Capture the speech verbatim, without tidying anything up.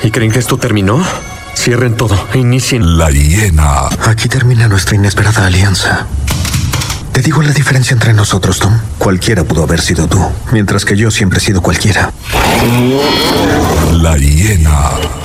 ¿Y creen que esto terminó? Cierren todo e inicien. La hiena. Aquí termina nuestra inesperada alianza. Te digo la diferencia entre nosotros, Tom. Cualquiera pudo haber sido tú, mientras que yo siempre he sido cualquiera. La hiena.